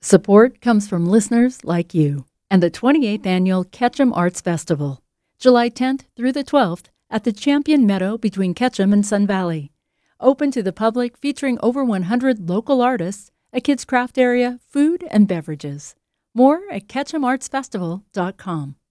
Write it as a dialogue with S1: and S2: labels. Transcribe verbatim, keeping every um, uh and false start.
S1: Support comes from listeners like you and the twenty-eighth Annual Ketchum Arts Festival, July tenth through the twelfth at the Champion Meadow between Ketchum and Sun Valley. Open to the public, featuring over one hundred local artists, a kids' craft area, food, and beverages. More at ketchum arts festival dot com.